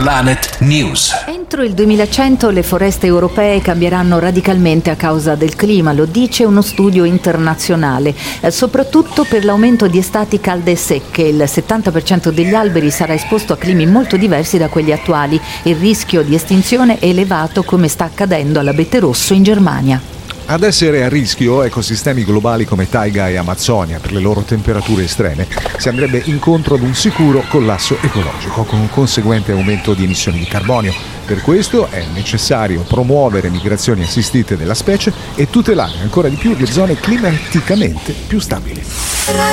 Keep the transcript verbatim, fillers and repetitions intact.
Planet News. Entro il duemilacento le foreste europee cambieranno radicalmente a causa del clima, lo dice uno studio internazionale, eh, soprattutto per l'aumento di estati calde e secche. Il settanta per cento degli alberi sarà esposto a climi molto diversi da quelli attuali. Il rischio di estinzione è elevato, come sta accadendo all'abete rosso in Germania. Ad essere a rischio ecosistemi globali come taiga e Amazzonia per le loro temperature estreme. Si andrebbe incontro ad un sicuro collasso ecologico con un conseguente aumento di emissioni di carbonio. Per questo è necessario promuovere migrazioni assistite della specie e tutelare ancora di più le zone climaticamente più stabili.